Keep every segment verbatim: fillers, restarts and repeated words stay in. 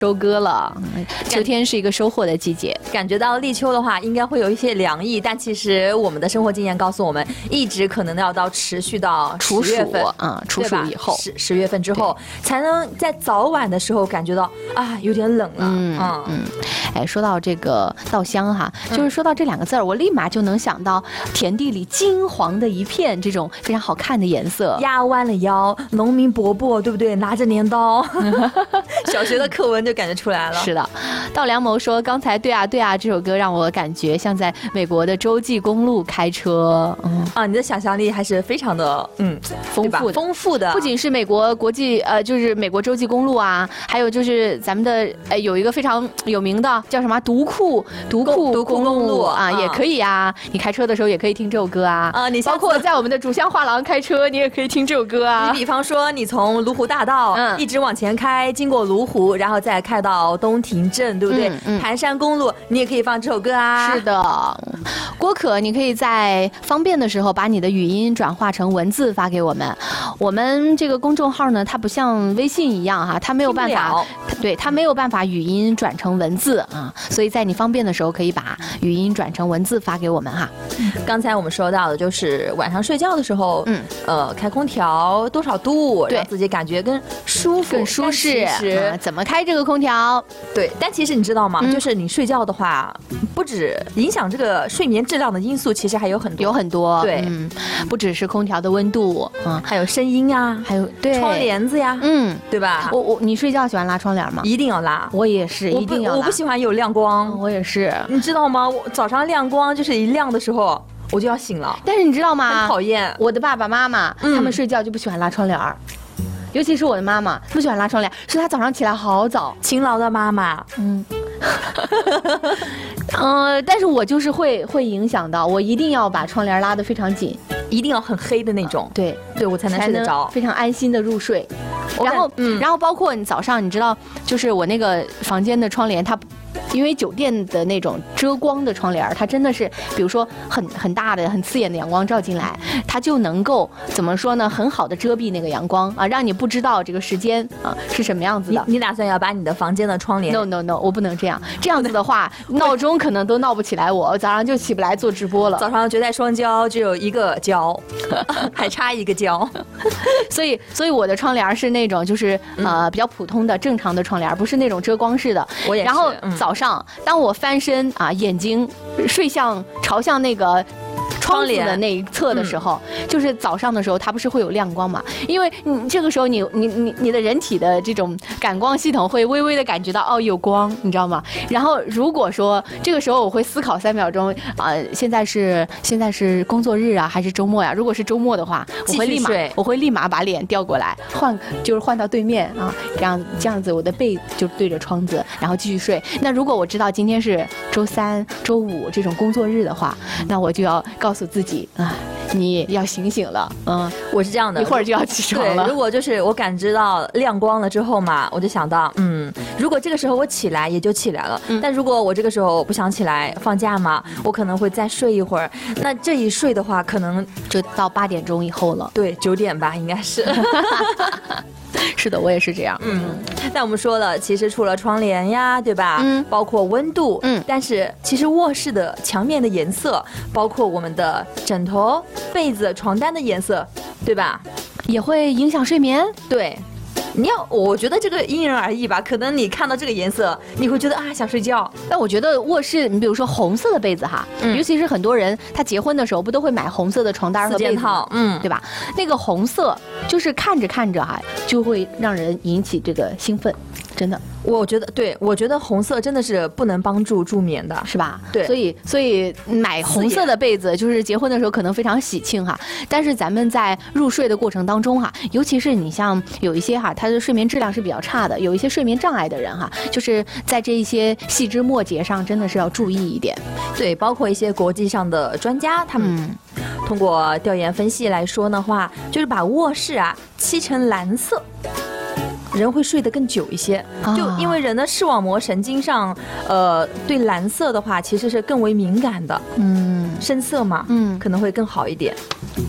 收割了，秋天是一个收获的季节。 感觉到立秋的话，应该会有一些凉意，但其实我们的生活经验告诉我们，一直可能要到持续到处暑十月份啊，处暑以后， 十十月份之后，才能在早晚的时候感觉到啊有点冷了。 嗯嗯嗯，哎，说到这个稻香哈，就是说到这两个字儿，我立马就能想到田地里金黄的一片，这种非常好看的颜色。 压弯了腰，农民伯伯对不对？拿着镰刀，小学的课文就感觉出来了。 是的，稻良谋说，刚才对啊对啊这首歌让我感觉像在美国的洲际公路开车。嗯啊，你的想象力还是非常的嗯丰富的丰富的。 不仅是美国国际呃，就是美国洲际公路啊，还有就是咱们的呃有一个非常有名的叫什么独库独库独库公路啊，也可以啊。你开车的时候也可以听这首歌啊。 啊，你包括在我们的主香画廊开车，你也可以听这首歌啊。 你比方说，你从卢湖大道嗯一直往前开，经过卢湖，然后再开到东亭镇，对不对？嗯嗯、盘山公路，你也可以放这首歌啊。 是的，郭可，你可以在方便的时候把你的语音转化成文字发给我们。我们这个公众号呢，它不像微信一样哈，它没有办法，对，它没有办法语音转成文字啊，所以在你方便的时候可以把语音转成文字发给我们哈。 刚才我们说到的就是晚上睡觉的时候，嗯，呃，开空调多少度，让自己感觉更舒服、 更舒适。 是、 嗯、怎么开这个空调？ 对，但其实你知道吗？嗯、就是你睡觉的话，不止影响这个睡眠质量的因素，其实还有很多， 有很多。 对， 嗯，不只是空调的温度，嗯， 还有声音啊， 还有对窗帘子呀， 嗯， 对吧？ 我我你睡觉喜欢拉窗帘吗？ 一定要拉， 我也是，一定要拉。 我不喜欢有亮光， 嗯、我也是。 你知道吗？我早上亮光就是一亮的时候，我就要醒了。 但是你知道吗？ 很讨厌。 我的爸爸妈妈、嗯、他们睡觉就不喜欢拉窗帘儿。尤其是我的妈妈不喜欢拉窗帘，是她早上起来好早， 勤劳的妈妈。 嗯，呃，但是我就是会会影响到，我一定要把窗帘拉得非常紧， 一定要很黑的那种， 啊、对对，我才能睡得着， 非常安心的入睡。然后，嗯，然后包括你早上，你知道，就是我那个房间的窗帘，它。因为酒店的那种遮光的窗帘，它真的是，比如说很很大的、很刺眼的阳光照进来，它就能够怎么说呢？很好的遮蔽那个阳光啊，让你不知道这个时间啊是什么样子的。 你, 你打算要把你的房间的窗帘 ？No No No， 我不能这样，这样子的话，闹钟可能都闹不起来我，我早上就起不来做直播了。 早上绝代双骄只有一个骄，还差一个骄， 所以所以我的窗帘是那种就是呃比较普通的正常的窗帘，不是那种遮光式的。 我也是。 然后、 嗯早上，当我翻身啊，眼睛睡向朝向那个窗子的那一侧的时候，嗯、就是早上的时候，它不是会有亮光嘛？因为你这个时候你，你你你你的人体的这种感光系统会微微的感觉到哦有光，你知道吗？然后如果说这个时候我会思考三秒钟啊、呃，现在是现在是工作日啊还是周末呀？如果是周末的话，我会立马我会立马把脸调过来，换就是换到对面啊，这样这样子我的背就对着窗子，然后继续睡。那如果我知道今天是周三、周五这种工作日的话，那我就要告诉自己啊，你要醒醒了。嗯， 我是这样的， 一会儿就要起床了。 对，如果就是我感知到亮光了之后嘛，我就想到，嗯，如果这个时候我起来也就起来了。嗯、但如果我这个时候不想起来，放假嘛，我可能会再睡一会儿。那这一睡的话，可能就到八点钟以后了。 对，九点吧，应该是。 是的，我也是这样。 嗯，但我们说了，其实除了窗帘呀，对吧？嗯，包括温度，嗯，但是其实卧室的墙面的颜色，包括我们的枕头、被子、床单的颜色，对吧？ 也会影响睡眠。 对。你要，我觉得这个因人而异吧。可能你看到这个颜色，你会觉得啊想睡觉。 但我觉得卧室，你比如说红色的被子哈，嗯、尤其是很多人他结婚的时候不都会买红色的床单和被子套，嗯，对吧？那个红色就是看着看着哈，就会让人引起这个兴奋，真的。 我觉得，对，我觉得红色真的是不能帮助助眠的， 是吧？ 对， 所以所以买红色的被子，就是结婚的时候可能非常喜庆哈，但是咱们在入睡的过程当中哈，尤其是你像有一些哈，他的睡眠质量是比较差的，有一些睡眠障碍的人哈，就是在这一些细枝末节上，真的是要注意一点。 对，包括一些国际上的专家，他们通过调研分析来说的话，就是把卧室啊漆成蓝色。人会睡得更久一些，就因为人的视网膜神经上，呃，对蓝色的话其实是更为敏感的，嗯，深色嘛，嗯，可能会更好一点。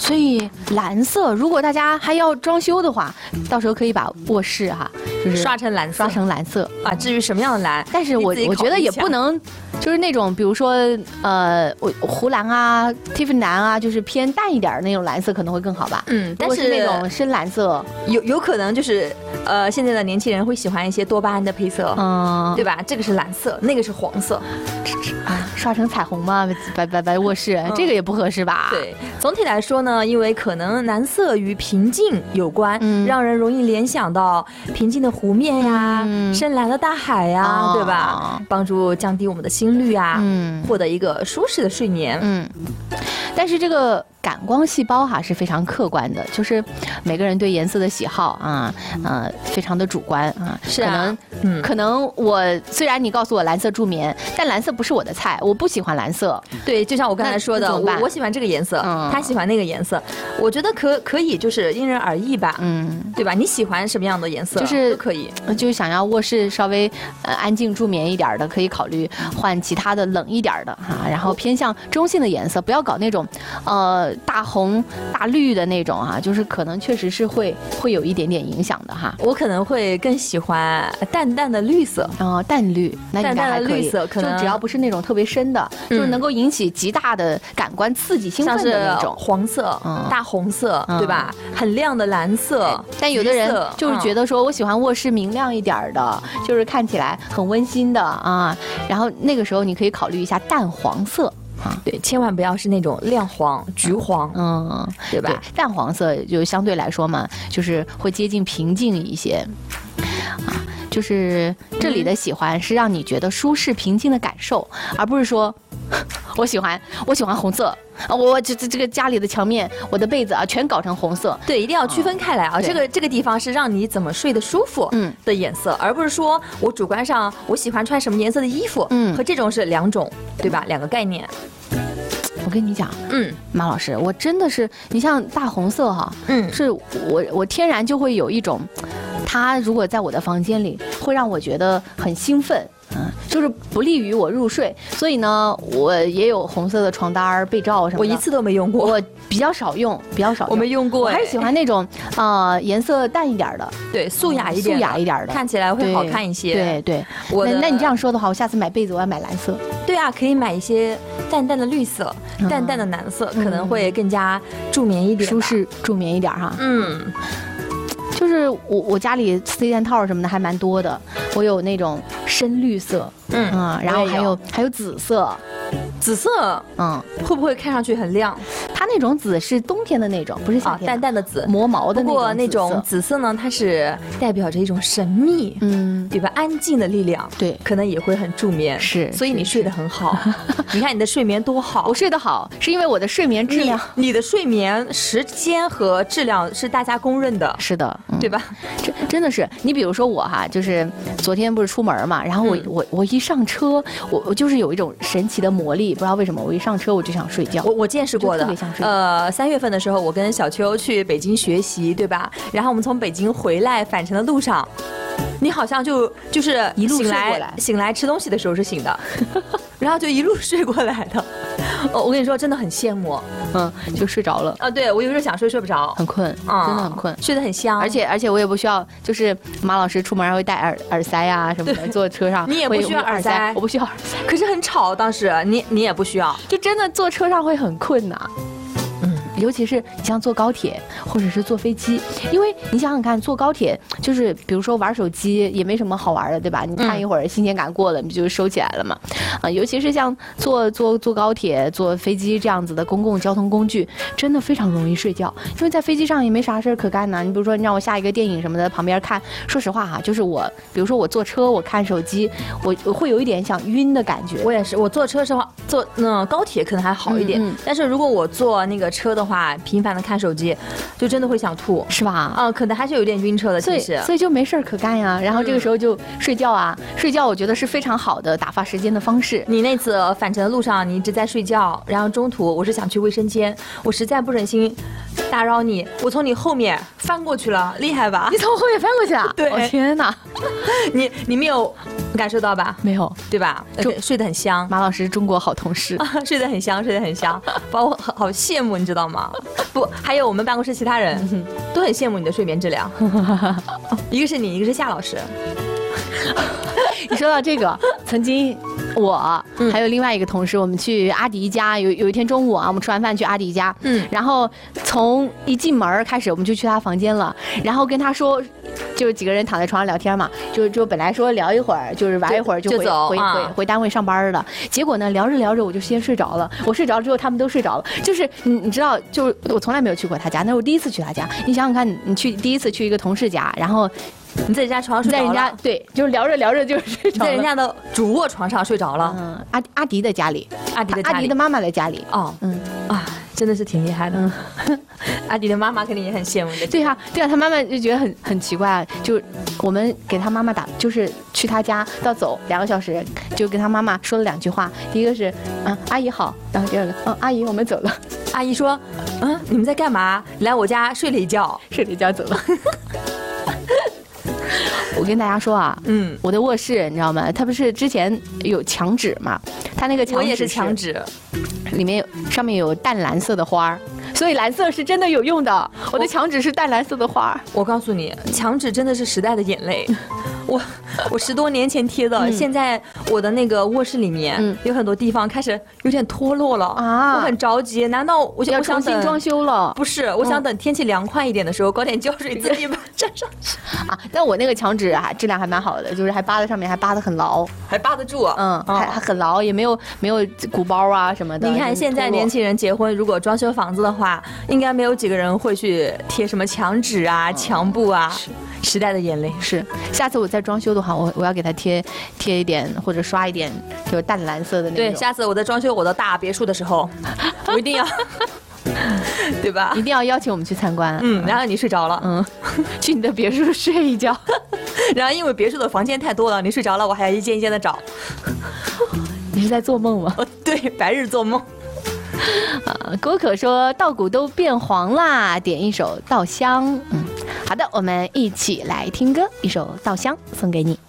所以蓝色，如果大家还要装修的话，到时候可以把卧室哈，就是刷成蓝色， 刷成蓝色啊。至于什么样的蓝， 但是我我觉得也不能，就是那种比如说呃，我湖蓝啊、Tiffany 蓝啊，就是偏淡一点的那种蓝色可能会更好吧。 嗯，但是那种深蓝色， 有有可能就是呃，现在的年轻人会喜欢一些多巴胺的配色，嗯，对吧？这个是蓝色，那个是黄色， 啊，刷成彩虹嘛，白白白卧室，嗯、这个也不合适吧？ 对，总体来说呢，因为可能蓝色与平静有关，嗯、让人容易联想到平静的湖面呀、嗯、深蓝的大海呀，哦、对吧？帮助降低我们的心率啊，嗯，获得一个舒适的睡眠，嗯。 但是这个感光细胞哈是非常客观的，就是每个人对颜色的喜好啊，呃，非常的主观啊。 是啊， 可能，嗯，可能我虽然你告诉我蓝色助眠，但蓝色不是我的菜，我不喜欢蓝色。 对，就像我刚才说的，我我喜欢这个颜色，嗯、他喜欢那个颜色，我觉得可可以就是因人而异吧，嗯，对吧？你喜欢什么样的颜色， 就是都可以。 就是想要卧室稍微呃安静助眠一点的，可以考虑换其他的冷一点的哈，然后偏向中性的颜色，不要搞那种呃大红大绿的那种哈，就是可能确实是会会有一点点影响的哈。 我可能会更喜欢淡淡的绿色， 哦，淡绿，那应该还可以。淡淡的绿色，可能就只要不是那种特别深的，嗯、就是能够引起极大的感官刺激兴奋的那种。 黄色、嗯、大红色，嗯、对吧？很亮的蓝色。 但有的人就是觉得说我喜欢卧室明亮一点的，嗯、就是看起来很温馨的啊。然后那个时候你可以考虑一下淡黄色。 啊，对，千万不要是那种亮黄、橘黄，嗯，对吧？对， 淡黄色就相对来说嘛，就是会接近平静一些，啊，就是这里的喜欢是让你觉得舒适平静的感受，而不是说我喜欢我喜欢红色。我这这这个家里的墙面，我的被子啊，全搞成红色。 对，一定要区分开来啊。这个这个地方是让你怎么睡得舒服嗯的颜色，而不是说我主观上我喜欢穿什么颜色的衣服，嗯，和这种是两种，对吧？两个概念。 我跟你讲，嗯，马老师，我真的是，你像大红色哈，嗯，是我我天然就会有一种，它如果在我的房间里，会让我觉得很兴奋。嗯，就是不利于我入睡，所以呢，我也有红色的床单、被罩什么的。 我一次都没用过， 我比较少用，比较少用。 我没用过， 我还是喜欢那种呃颜色淡一点的， 对，素雅一点， 素雅一点的， 看起来会好看一些。 对对，我那那你这样说的话，我下次买被子我要买蓝色。 对啊，可以买一些淡淡的绿色、嗯、淡淡的蓝色，可能会更加助眠一点， 舒适助眠一点哈。嗯。就是我我家里四件套什么的还蛮多的，我有那种深绿色，嗯啊、嗯，然后还有还有紫色， 紫色，嗯，会不会看上去很亮？ 它那种紫是冬天的那种，不是夏天、 啊、淡淡的紫， 磨毛的那种。 不过那种紫色呢，它是代表着一种神秘，嗯，对吧？安静的力量， 对， 可能也会很助眠， 是， 所以你睡得很好。你看你的睡眠多好， 我睡得好是因为我的睡眠质量， 你, 你的睡眠时间和质量是大家公认的， 是的。 对吧？ 真真的是，你比如说我哈，就是昨天不是出门嘛，然后我、嗯、我我一上车，我我就是有一种神奇的魔力，不知道为什么，我一上车我就想睡觉。 我我见识过的， 特别想睡。 呃，三月份的时候，我跟小秋去北京学习，对吧？然后我们从北京回来返程的路上，你好像就就是一路醒来来醒来吃东西的时候是醒的，然后就一路睡过来的。哦，我跟你说，真的很羡慕， 嗯，就睡着了。 啊，对，我有时候想睡睡不着， 很困，嗯、真的很困， 睡得很香。 而且而且我也不需要，就是马老师出门还会戴耳耳塞啊什么的，坐车上你也不需要耳塞， 我不需要耳塞， 可是很吵，当时你你也不需要， 就真的坐车上会很困呐。尤其是你像坐高铁或者是坐飞机，因为你想想看，坐高铁就是比如说玩手机也没什么好玩的，对吧？你看一会儿新鲜感过了，你就收起来了嘛。啊，尤其是像坐坐坐高铁、坐飞机这样子的公共交通工具，真的非常容易睡觉，因为在飞机上也没啥事儿可干呢。你比如说你让我下一个电影什么的，旁边看，说实话哈，就是我，比如说我坐车，我看手机，我我会有一点想晕的感觉。 我也是，我坐车的话，坐那高铁可能还好一点，嗯嗯、但是如果我坐那个车的话。频繁的看手机，就真的会想吐， 是吧？ 啊、呃，可能还是有点晕车的，其实， 所以所以就没事儿可干呀。然后这个时候就睡觉啊，嗯、睡觉我觉得是非常好的打发时间的方式。 你那次返程的路上，你一直在睡觉，然后中途我是想去卫生间，我实在不忍心打扰你，我从你后面翻过去了，厉害吧？ 你从后面翻过去了？ 对， 我、哦、天哪， 你你没有感受到吧？ 没有， 对吧？睡得很香， 马老师中国好同事， 睡得很香，睡得很香，把我好羡慕，你知道吗？不，还有我们办公室其他人都很羡慕你的睡眠质量，一个是你，一个是夏老师。 你说到这个，曾经我还有另外一个同事，我们去阿迪家，有有一天中午啊，我们吃完饭去阿迪家，嗯，然后从一进门开始，我们就去他房间了，然后跟他说，就几个人躺在床上聊天嘛，就就本来说聊一会儿，就是玩一会儿就回就走回啊回回单位上班了，结果呢聊着聊着我就先睡着了，我睡着了之后他们都睡着了，就是你你知道，就是我从来没有去过他家，那是我第一次去他家，你想想看，你去第一次去一个同事家，然后。 你在人家床上睡着了， 在人家对，就是聊着聊着就睡着了， 在人家的主卧床上睡着了。 嗯，阿阿迪的家里， 阿迪的家里， 阿迪的妈妈的家里。 哦，嗯啊，真的是挺厉害的。嗯、阿迪的妈妈肯定也很羡慕的。 对呀、啊，对呀、啊，他妈妈就觉得很很奇怪啊，就我们给他妈妈打，就是去他家到走两个小时，就跟他妈妈说了两句话。第一个是嗯阿姨好，然后第二个嗯阿姨我们走了。 阿姨说嗯你们在干嘛？来我家睡了一觉， 睡了一觉走了。我跟大家说啊，嗯，我的卧室你知道吗？它不是之前有墙纸嘛？它那个墙纸我也是墙纸， 里面有上面有淡蓝色的花，所以蓝色是真的有用的。我的墙纸是淡蓝色的花。 我告诉你，墙纸真的是时代的眼泪。我我十多年前贴的，嗯、现在我的那个卧室里面、嗯、有很多地方开始有点脱落了啊，我很着急。难道我要重新装修了？ 不是，我想等天气凉快一点的时候，搞点胶水自己把粘上去啊。但我那个墙纸啊，质量还蛮好的，就是还扒在上面，还扒得很牢， 还扒得住。 嗯，哦、还还很牢，也没有没有鼓包啊什么的。 你看现在年轻人结婚，如果装修房子的话，应该没有几个人会去贴什么墙纸啊、墙布啊。时代的眼泪是，下次我再装修的话，我我要给它贴贴一点或者刷一点，就是淡蓝色的那种。 对，下次我在装修我的大别墅的时候，我一定要，对吧？ 一定要邀请我们去参观。 嗯，然后你睡着了， 嗯，去你的别墅睡一觉， 然后因为别墅的房间太多了，你睡着了，我还要一间一间的找。 你是在做梦吗？ 哦，对，白日做梦。 啊，郭可说稻谷都变黄啦，点一首《稻香》。嗯，好的，我们一起来听歌，一首《稻香》送给你。